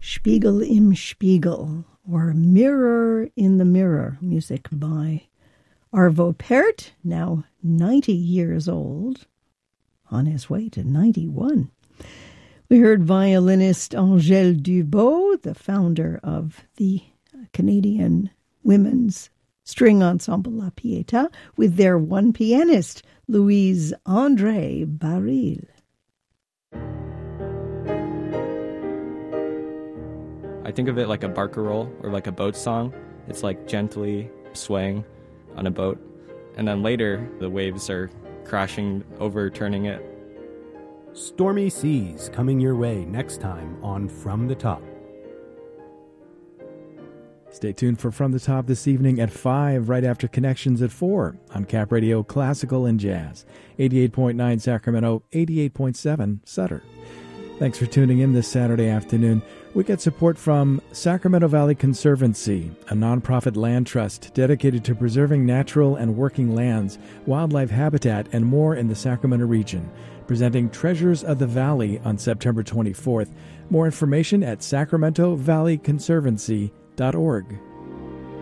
Spiegel im Spiegel, or Mirror in the Mirror, music by Arvo Pärt, now 90 years old, on his way to 91. We heard violinist Angèle Dubot, the founder of the Canadian women's string ensemble La Pietà, with their one pianist, Louise André Baril. I think of it like a barcarolle or like a boat song. It's like gently swaying on a boat. And then later, the waves are crashing, overturning it. Stormy Seas coming your way next time on From the Top. Stay tuned for From the Top this evening at 5, right after Connections at 4 on Cap Radio Classical and Jazz. 88.9 Sacramento, 88.7 Sutter. Thanks for tuning in this Saturday afternoon. We get support from Sacramento Valley Conservancy, a nonprofit land trust dedicated to preserving natural and working lands, wildlife habitat, and more in the Sacramento region, presenting Treasures of the Valley on September 24th. More information at sacramentovalleyconservancy.org.